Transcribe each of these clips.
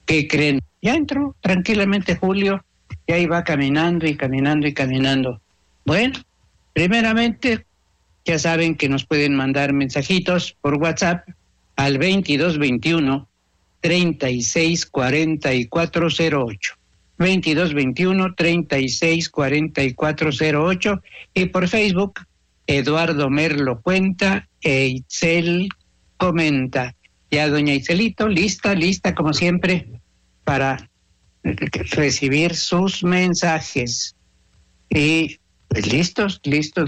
¿qué creen? Ya entró tranquilamente julio, y ahí va caminando y caminando y caminando. Bueno, primeramente, ya saben que nos pueden mandar mensajitos por WhatsApp al 2221 36 44 08. 2221 36 44 08, y por Facebook Eduardo Merlo cuenta e Itzel comenta. Ya doña Itzelito, lista como siempre para recibir sus mensajes. Y pues listos.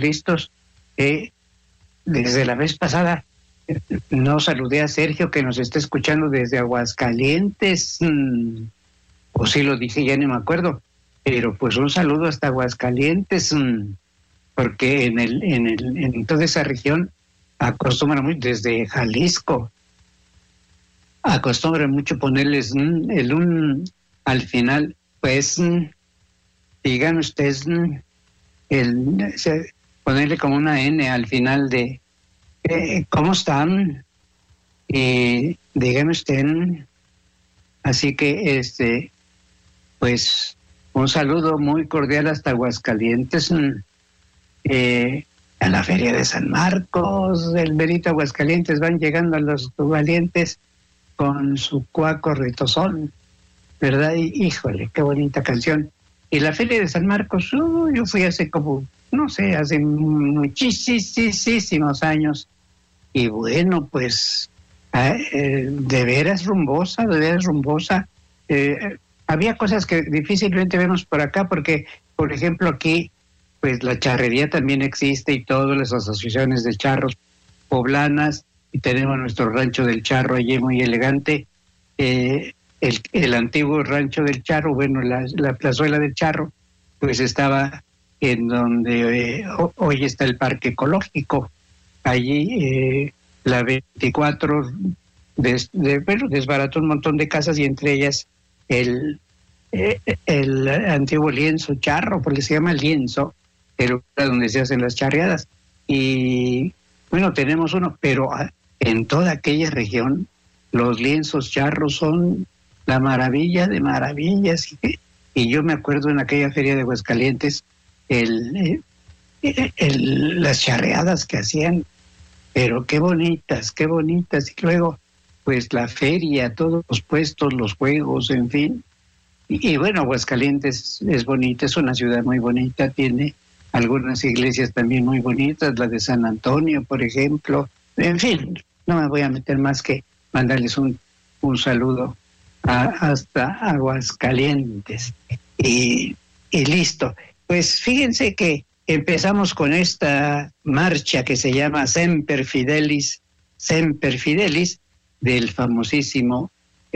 Desde la vez pasada no saludé a Sergio, que nos está escuchando desde Aguascalientes, o sí lo dije, ya no me acuerdo, pero pues un saludo hasta Aguascalientes, porque en toda esa región acostumbran mucho, desde Jalisco, acostumbran mucho ponerles el al final, pues digan ustedes, ponerle como una N al final de ¿cómo están? Díganme usted. Así que pues un saludo muy cordial hasta Aguascalientes, a la Feria de San Marcos, el Benito Aguascalientes, van llegando a los valientes con su cuaco retozón, ¿verdad? Y, híjole, qué bonita canción. Y la Feria de San Marcos, yo fui hace como, no sé, hace muchísimos años, y bueno, pues de veras rumbosa. Había cosas que difícilmente vemos por acá, porque, por ejemplo, aquí, pues la charrería también existe, y todas las asociaciones de charros poblanas, y tenemos nuestro rancho del charro allí muy elegante, el antiguo rancho del charro, bueno, la plazuela del charro, pues estaba en donde hoy está el parque ecológico. Allí la 24 desbarató un montón de casas, y entre ellas el antiguo lienzo charro, porque se llama lienzo, el lugar donde se hacen las charreadas. Y bueno, tenemos uno, pero en toda aquella región los lienzos charros son la maravilla de maravillas. Y yo me acuerdo en aquella feria de Aguascalientes las charreadas que hacían, pero qué bonitas. Y luego pues la feria, todos los puestos, los juegos, en fin. Y bueno, Aguascalientes es bonita, es una ciudad muy bonita, tiene algunas iglesias también muy bonitas, la de San Antonio, por ejemplo. En fin, no me voy a meter más que mandarles un saludo hasta Aguascalientes. Y listo. Pues fíjense que empezamos con esta marcha que se llama Semper Fidelis, del famosísimo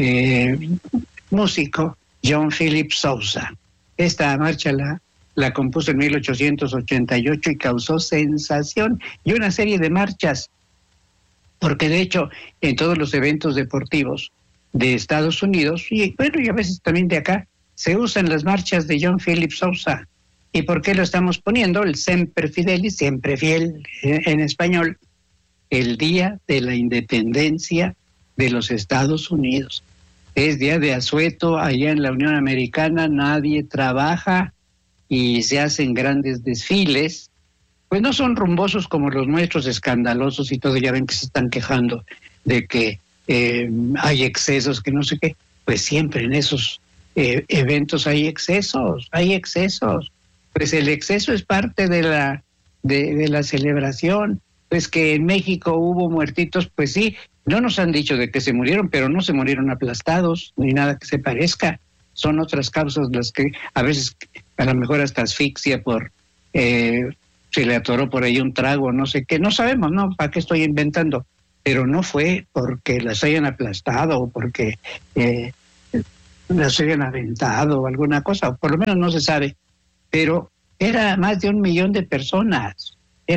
músico John Philip Sousa. Esta marcha la compuso en 1888 y causó sensación, y una serie de marchas, porque de hecho en todos los eventos deportivos de Estados Unidos, y bueno, y a veces también de acá, se usan las marchas de John Philip Sousa. ¿Y por qué lo estamos poniendo? El Semper Fidelis, siempre fiel en español, el Día de la Independencia de los Estados Unidos. Es día de asueto allá en la Unión Americana, nadie trabaja y se hacen grandes desfiles. Pues no son rumbosos como los nuestros, escandalosos y todo, ya ven que se están quejando de que hay excesos, que no sé qué. Pues siempre en esos eventos hay excesos. Pues el exceso es parte de la celebración. Pues que en México hubo muertitos, pues sí, no nos han dicho de que se murieron, pero no se murieron aplastados, ni nada que se parezca. Son otras causas las que a veces, a lo mejor hasta asfixia por, se le atoró por ahí un trago, no sé qué, no sabemos, ¿no? ¿Para qué estoy inventando? Pero no fue porque las hayan aplastado o porque las hayan aventado o alguna cosa, o por lo menos no se sabe. Pero era más de 1 millón de personas.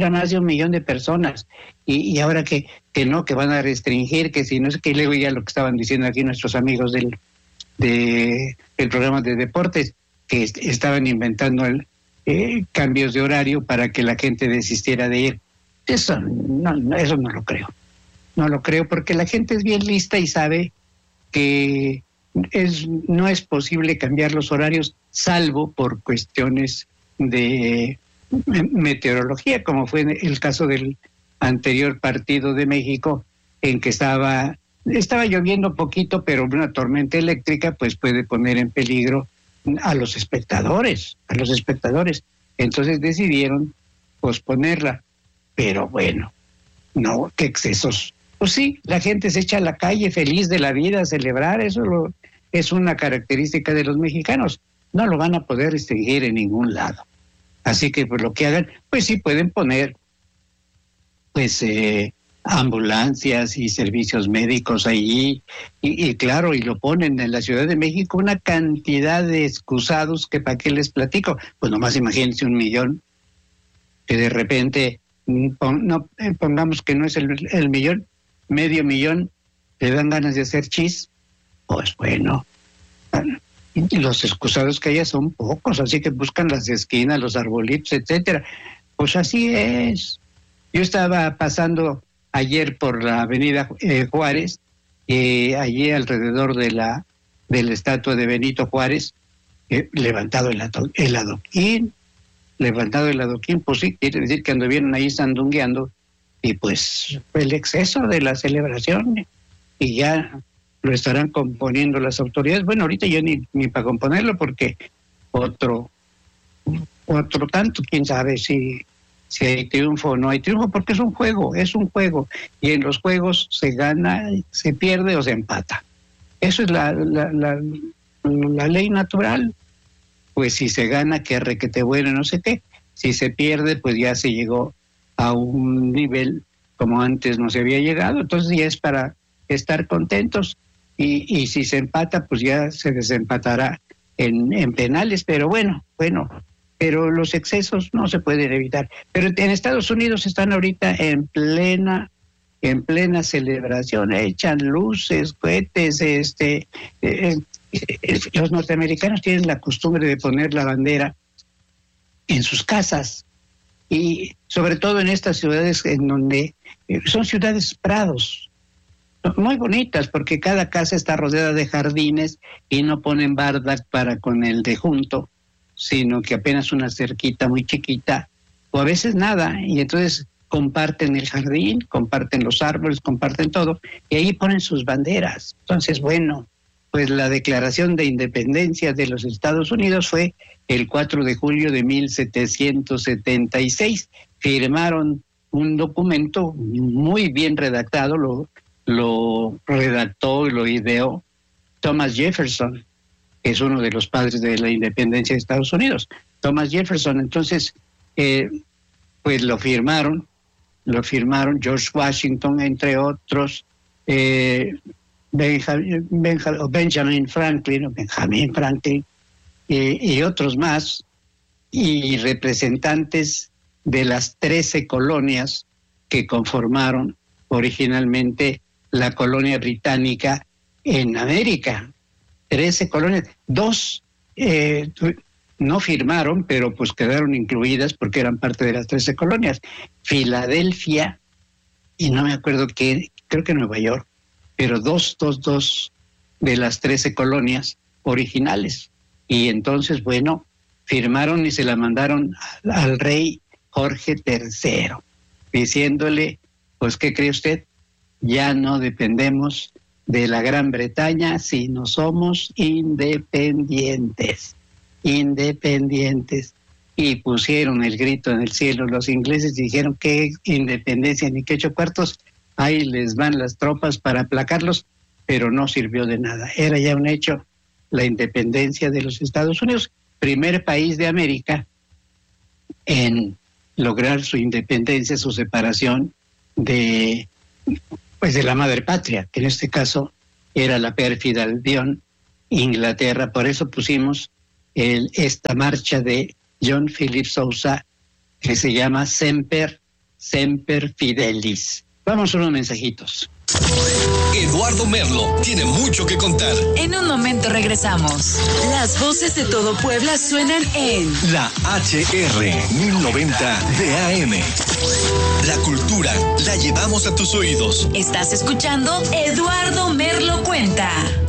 Y ahora que no, que van a restringir, que si no sé qué, y luego ya lo que estaban diciendo aquí nuestros amigos del programa de deportes, que estaban inventando cambios de horario para que la gente desistiera de ir. Eso no lo creo. No lo creo, porque la gente es bien lista y sabe que no es posible cambiar los horarios, salvo por cuestiones de meteorología, como fue el caso del anterior partido de México, en que estaba lloviendo poquito, pero una tormenta eléctrica pues puede poner en peligro a los espectadores. Entonces decidieron posponerla. Pero bueno, no, qué excesos. Pues sí, la gente se echa a la calle feliz de la vida a celebrar, eso es una característica de los mexicanos. No lo van a poder restringir en ningún lado. Así que pues lo que hagan, pues sí pueden poner pues ambulancias y servicios médicos allí, y claro, y lo ponen en la Ciudad de México una cantidad de excusados que para qué les platico. Pues nomás imagínense 1 millón, que de repente, pongamos que no es el millón, medio millón, le dan ganas de hacer chis, pues bueno, los excusados que haya son pocos, así que buscan las esquinas, los arbolitos, etcétera. Pues así es. Yo estaba pasando ayer por la avenida Juárez, allí alrededor de la estatua de Benito Juárez, levantado el adoquín, pues sí, quiere decir que anduvieron ahí sandungueando, y pues el exceso de la celebración, y ya lo estarán componiendo las autoridades. Bueno, ahorita yo ni para componerlo, porque otro tanto, quién sabe si hay triunfo o no hay triunfo, porque es un juego, y en los juegos se gana, se pierde o se empata. Eso es la ley natural. Pues si se gana, que requete bueno, no sé qué. Si se pierde, pues ya se llegó a un nivel como antes no se había llegado, entonces ya es para estar contentos, y si se empata, pues ya se desempatará en penales, pero bueno, pero los excesos no se pueden evitar. Pero en Estados Unidos están ahorita en plena celebración, echan luces, cohetes, los norteamericanos tienen la costumbre de poner la bandera en sus casas, y sobre todo en estas ciudades en donde son ciudades prados, muy bonitas, porque cada casa está rodeada de jardines y no ponen barda para con el de junto, sino que apenas una cerquita muy chiquita, o a veces nada, y entonces comparten el jardín, comparten los árboles, comparten todo, y ahí ponen sus banderas. Entonces, bueno, pues la Declaración de Independencia de los Estados Unidos fue el 4 de julio de 1776. Firmaron un documento muy bien redactado, lo redactó y lo ideó Thomas Jefferson, que es uno de los padres de la independencia de Estados Unidos. Thomas Jefferson, entonces, pues lo firmaron George Washington, entre otros, Benjamin Franklin, y otros más, y representantes de las 13 colonias que conformaron originalmente la colonia británica en América. 13 colonias, 2 no firmaron, pero pues quedaron incluidas porque eran parte de las 13 colonias. Filadelfia, y no me acuerdo qué, creo que Nueva York, pero dos de las 13 colonias originales. Y entonces, bueno, firmaron y se la mandaron al rey Jorge III, diciéndole, pues, ¿qué cree usted? Ya no dependemos de la Gran Bretaña, sino somos independientes. Y pusieron el grito en el cielo. Los ingleses dijeron que independencia ni que 8 cuartos, ahí les van las tropas para aplacarlos, pero no sirvió de nada. Era ya un hecho la independencia de los Estados Unidos, primer país de América en lograr su independencia, su separación de la madre patria, que en este caso era la pérfida Albión, Inglaterra. Por eso pusimos esta marcha de John Philip Sousa, que se llama Semper Fidelis. Vamos a unos mensajitos. Eduardo Merlo tiene mucho que contar. En un momento regresamos. Las voces de todo Puebla suenan en la HR 1090 de AM. La cultura la llevamos a tus oídos. Estás escuchando Eduardo Merlo Cuenta.